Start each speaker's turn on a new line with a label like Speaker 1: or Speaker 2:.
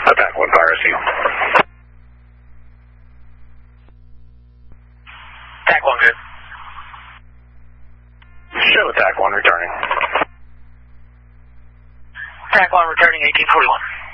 Speaker 1: Attack 1, fire SU.
Speaker 2: Attack 1, good.
Speaker 1: Show Attack 1 returning.
Speaker 2: Attack 1 returning 1841.